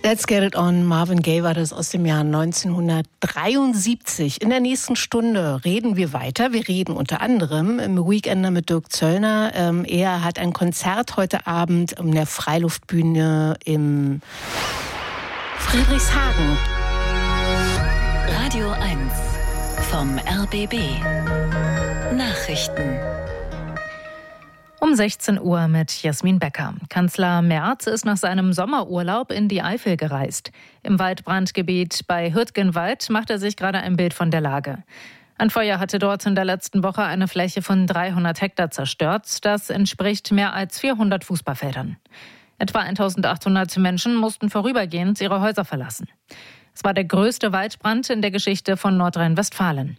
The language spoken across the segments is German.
Let's Get It On, Marvin Gaye war das aus dem Jahr 1973. In der nächsten Stunde reden wir weiter. Wir reden unter anderem im Weekender mit Dirk Zöllner. Er hat ein Konzert heute Abend in der Freiluftbühne im Friedrichshagen. Radio 1 vom RBB. Nachrichten. Um 16 Uhr mit Jasmin Becker. Kanzler Merz ist nach seinem Sommerurlaub in die Eifel gereist. Im Waldbrandgebiet bei Hürtgenwald macht er sich gerade ein Bild von der Lage. Ein Feuer hatte dort in der letzten Woche eine Fläche von 300 Hektar zerstört. Das entspricht mehr als 400 Fußballfeldern. Etwa 1800 Menschen mussten vorübergehend ihre Häuser verlassen. Es war der größte Waldbrand in der Geschichte von Nordrhein-Westfalen.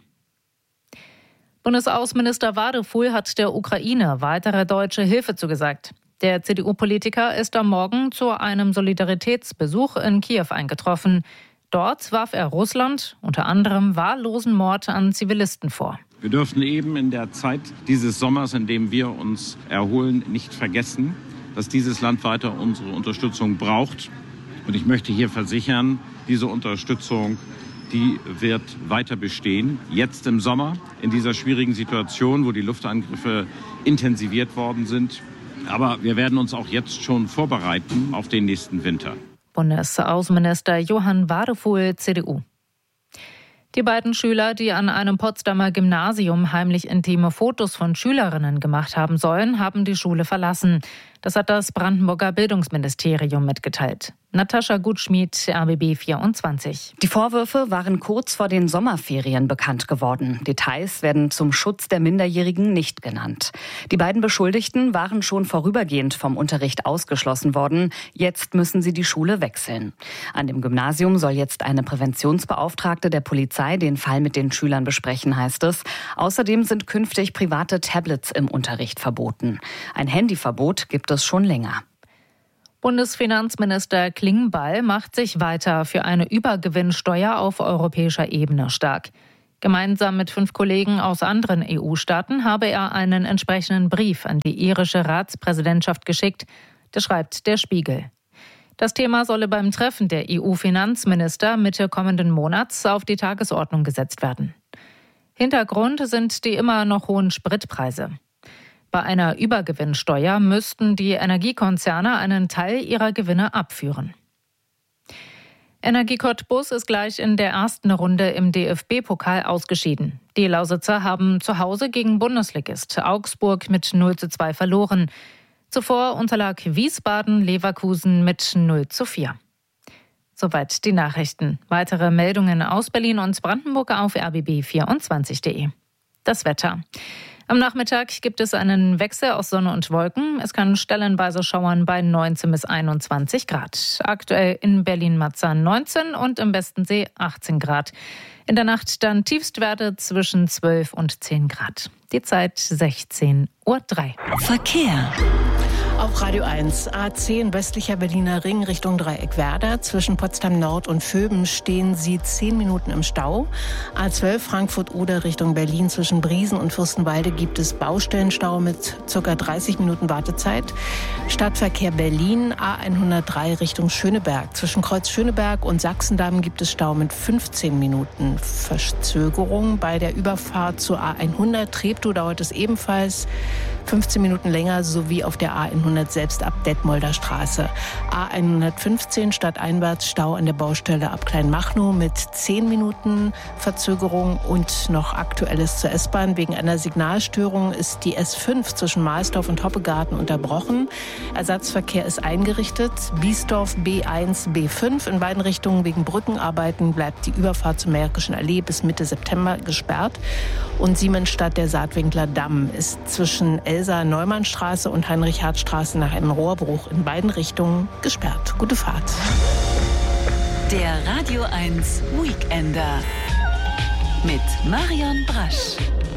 Bundesaußenminister Wadefuhl hat der Ukraine weitere deutsche Hilfe zugesagt. Der CDU-Politiker ist am Morgen zu einem Solidaritätsbesuch in Kiew eingetroffen. Dort warf er Russland unter anderem wahllosen Mord an Zivilisten vor. Wir dürfen eben in der Zeit dieses Sommers, in dem wir uns erholen, nicht vergessen, dass dieses Land weiter unsere Unterstützung braucht. Und ich möchte hier versichern, diese Unterstützung, die wird weiter bestehen. Jetzt im Sommer, in dieser schwierigen Situation, wo die Luftangriffe intensiviert worden sind. Aber wir werden uns auch jetzt schon vorbereiten auf den nächsten Winter. Bundesaußenminister Johann Wadefuhl, CDU. Die beiden Schüler, die an einem Potsdamer Gymnasium heimlich intime Fotos von Schülerinnen gemacht haben sollen, haben die Schule verlassen. Das hat das Brandenburger Bildungsministerium mitgeteilt. Natascha Gutschmied, RBB 24. Die Vorwürfe waren kurz vor den Sommerferien bekannt geworden. Details werden zum Schutz der Minderjährigen nicht genannt. Die beiden Beschuldigten waren schon vorübergehend vom Unterricht ausgeschlossen worden. Jetzt müssen sie die Schule wechseln. An dem Gymnasium soll jetzt eine Präventionsbeauftragte der Polizei den Fall mit den Schülern besprechen, heißt es. Außerdem sind künftig private Tablets im Unterricht verboten. Ein Handyverbot gibt es schon länger. Bundesfinanzminister Klingbeil macht sich weiter für eine Übergewinnsteuer auf europäischer Ebene stark. Gemeinsam mit 5 Kollegen aus anderen EU-Staaten habe er einen entsprechenden Brief an die irische Ratspräsidentschaft geschickt. Das schreibt der Spiegel. Das Thema solle beim Treffen der EU-Finanzminister Mitte kommenden Monats auf die Tagesordnung gesetzt werden. Hintergrund sind die immer noch hohen Spritpreise. Bei einer Übergewinnsteuer müssten die Energiekonzerne einen Teil ihrer Gewinne abführen. Energie Cottbus ist gleich in der ersten Runde im DFB-Pokal ausgeschieden. Die Lausitzer haben zu Hause gegen Bundesligist Augsburg mit 0:2 verloren. Zuvor unterlag Wiesbaden Leverkusen mit 0:4. Soweit die Nachrichten. Weitere Meldungen aus Berlin und Brandenburg auf rbb24.de. Das Wetter. Am Nachmittag gibt es einen Wechsel aus Sonne und Wolken. Es kann stellenweise schauern bei 19 bis 21 Grad. Aktuell in Berlin-Marzahn 19 und im Westensee 18 Grad. In der Nacht dann Tiefstwerte zwischen 12 und 10 Grad. Die Zeit 16:03 Uhr. Verkehr. Auf Radio 1, A10 westlicher Berliner Ring Richtung Dreieck Werder. Zwischen Potsdam Nord und Vöben stehen Sie 10 Minuten im Stau. A12 Frankfurt-Oder Richtung Berlin. Zwischen Briesen und Fürstenwalde gibt es Baustellenstau mit ca. 30 Minuten Wartezeit. Stadtverkehr Berlin, A103 Richtung Schöneberg. Zwischen Kreuz Schöneberg und Sachsendamm gibt es Stau mit 15 Minuten Verzögerung. Bei der Überfahrt zur A100 Treptow dauert es ebenfalls 15 Minuten länger, sowie auf der A100 selbst ab Detmolder Straße. A115 stadteinwärts Stau an der Baustelle ab Kleinmachnow mit 10 Minuten Verzögerung. Und noch Aktuelles zur S-Bahn. Wegen einer Signalstörung ist die S5 zwischen Mahlsdorf und Hoppegarten unterbrochen. Ersatzverkehr ist eingerichtet. Biesdorf B1, B5 in beiden Richtungen wegen Brückenarbeiten bleibt die Überfahrt zur Märkischen Allee bis Mitte September gesperrt. Und Siemensstadt der Saatwinkler Damm ist zwischen Elsa-Neumann-Straße und Heinrich-Hardt-Straße nach einem Rohrbruch in beiden Richtungen gesperrt. Gute Fahrt. Der Radio 1 Weekender mit Marion Brasch.